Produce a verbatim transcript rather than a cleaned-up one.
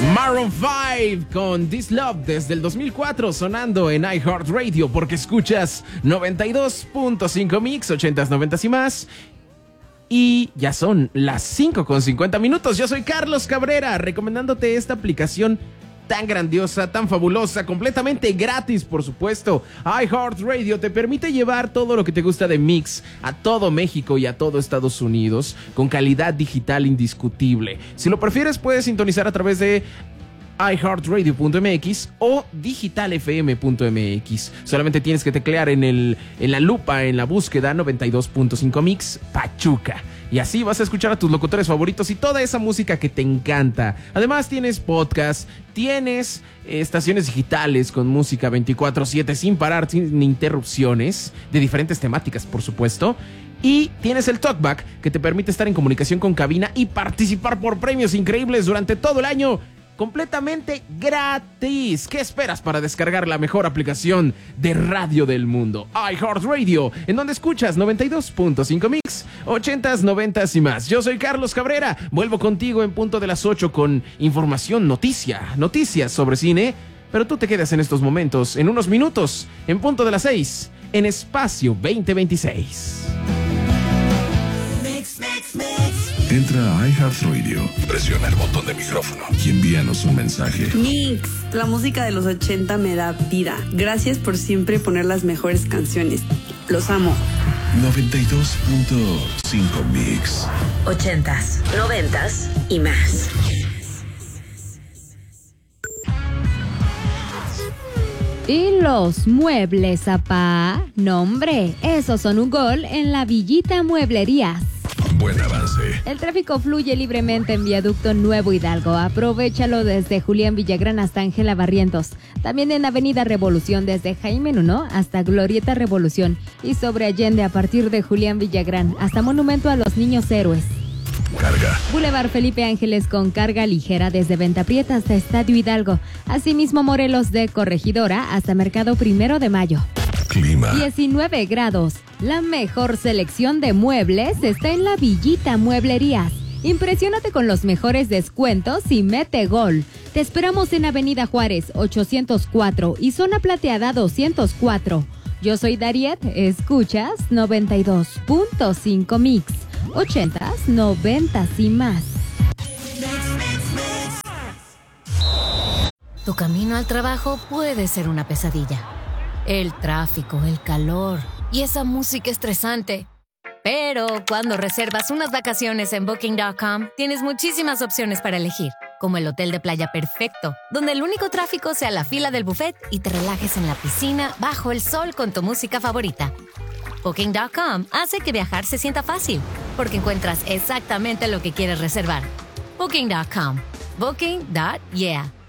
Maroon five con This Love desde el dos mil cuatro sonando en iHeartRadio porque escuchas noventa y dos punto cinco Mix, ochentas, noventas y más. Y ya son las cinco con cincuenta minutos. Yo soy Carlos Cabrera, recomendándote esta aplicación tan grandiosa, tan fabulosa, completamente gratis, por supuesto. iHeartRadio te permite llevar todo lo que te gusta de Mix a todo México y a todo Estados Unidos con calidad digital indiscutible. Si lo prefieres, puedes sintonizar a través de i heart radio punto m x o digital f m punto m x. Solamente tienes que teclear en, el, en la lupa, en la búsqueda noventa y dos punto cinco Mix Pachuca. Y así vas a escuchar a tus locutores favoritos y toda esa música que te encanta. Además tienes podcast, tienes eh, estaciones digitales con música veinticuatro siete sin parar, sin interrupciones, de diferentes temáticas, por supuesto. Y tienes el Talkback, que te permite estar en comunicación con cabina y participar por premios increíbles durante todo el año. Completamente gratis. ¿Qué esperas para descargar la mejor aplicación de radio del mundo? iHeartRadio, en donde escuchas noventa y dos punto cinco Mix, ochentas, noventas y más. Yo soy Carlos Cabrera. Vuelvo contigo en punto de las ocho con información, noticia, noticias sobre cine. Pero tú te quedas en estos momentos, en unos minutos, en punto de las seis, en Espacio veinte veintiséis. Entra a iHeartRadio, presiona el botón de micrófono y envíanos un mensaje. Mix, la música de los ochenta me da vida. Gracias por siempre poner las mejores canciones. Los amo. noventa y dos punto cinco Mix. Ochentas, noventas y más. ¿Y los muebles, apá? No, hombre, esos son un gol en la Villita Mueblerías. Buen avance. El tráfico fluye libremente en Viaducto Nuevo Hidalgo. Aprovéchalo desde Julián Villagrán hasta Ángela Barrientos. También en Avenida Revolución desde Jaime Nuno hasta Glorieta Revolución. Y sobre Allende a partir de Julián Villagrán hasta Monumento a los Niños Héroes. Carga. Boulevard Felipe Ángeles con carga ligera desde Venta Prieta hasta Estadio Hidalgo. Asimismo Morelos de Corregidora hasta Mercado Primero de Mayo. Clima. diecinueve grados. La mejor selección de muebles está en la Villita Mueblerías. Impresiónate con los mejores descuentos y mete gol. Te esperamos en Avenida Juárez ochocientos cuatro y Zona Plateada doscientos cuatro. Yo soy Dariet, escuchas noventa y dos punto cinco Mix. Ochentas, noventas y más. Tu camino al trabajo puede ser una pesadilla. El tráfico, el calor y esa música estresante. Pero cuando reservas unas vacaciones en booking punto com, tienes muchísimas opciones para elegir, como el hotel de playa perfecto, donde el único tráfico sea la fila del buffet y te relajes en la piscina bajo el sol con tu música favorita. booking punto com hace que viajar se sienta fácil, porque encuentras exactamente lo que quieres reservar. booking punto com. Booking. Yeah.